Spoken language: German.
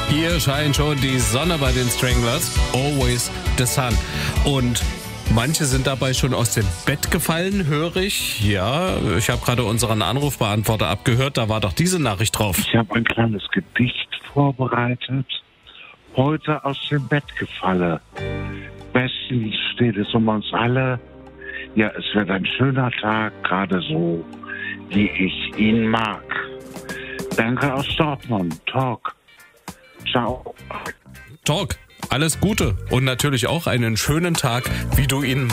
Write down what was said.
Hier scheint schon die Sonne bei den Stranglers. Always the sun. Und manche sind dabei schon aus dem Bett gefallen, höre ich. Ja, ich habe gerade unseren Anrufbeantworter abgehört. Da war doch diese Nachricht drauf. Ich habe ein kleines Gedicht vorbereitet. Heute aus dem Bett gefallen. Bestens steht es um uns alle. Ja, es wird ein schöner Tag, gerade so, wie ich ihn mag. Danke aus Dortmund. Talk. Ciao. Talk. Alles Gute und natürlich auch einen schönen Tag, wie du ihn